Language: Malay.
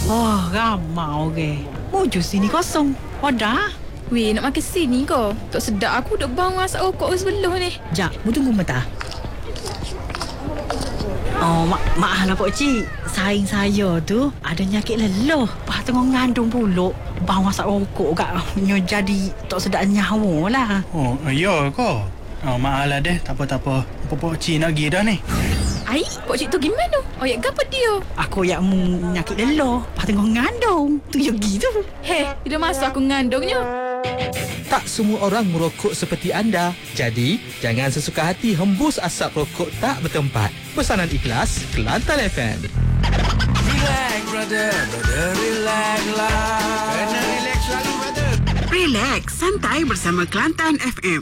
Oh, ramai orang. Muju sini kosong. Wadah. Weh, nak makan sini kau. Tak sedap aku duk bang masak rokok sebelah ni. Jap, mu tunggu mata. Oh, maaf lah Pak Cik. Saing saya tu ada nyakit leluh. Lepas tengah ngandung puluk. Bang masak rokok kat jadi tak sedap nyawa lah. Oh, ya kau. Oh, maaf lah deh. Tak apa-apa. Pak Cik nak pergi dah ni. Ai, Pak Cik tu gimana? Oh, ya gapa dia? Aku yang nyakit leluh. Lepas tengah ngandung. Tu yang gitu. Heh, bila masa aku ngandungnya. Tak semua orang merokok seperti anda. Jadi, jangan sesuka hati hembus asap rokok tak bertempat. Pesanan ikhlas, Kelantan FM. Relax, brother, relax lah. Kena relax selalu, brother. Relax, santai bersama Kelantan FM.